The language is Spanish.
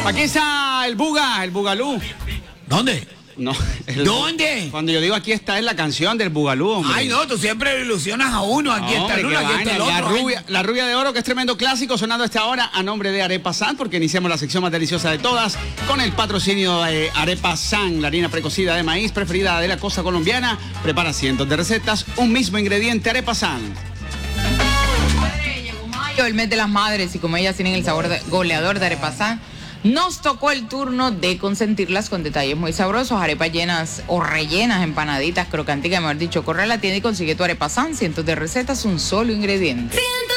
Aquí está el Bugalú. ¿Dónde? No. ¿Dónde? Cuando yo digo aquí está es la canción del Bugalú, hombre. Ay, no, tú siempre ilusionas a uno. Aquí está Hombre, el uno, qué aquí está el vaina. otro. La rubia de oro, que es tremendo clásico, sonando a esta hora a nombre de Arepa San, porque iniciamos la sección más deliciosa de todas con el patrocinio de Arepa San, la harina precocida de maíz preferida de la costa colombiana. Prepara cientos de recetas, un mismo ingrediente, Arepa San. Llegó mayo, el mes de las madres, y como ellas tienen el sabor goleador de Arepa San, nos tocó el turno de consentirlas con detalles muy sabrosos, arepas llenas o rellenas, empanaditas, crocanticas, mejor dicho. Corre a la tienda y consigue tu Arepa San, cientos de recetas, un solo ingrediente.